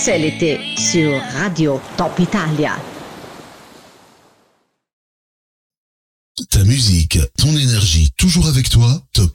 C'est l'été sur Radio Top Italia. Ta musique, ton énergie, toujours avec toi, Top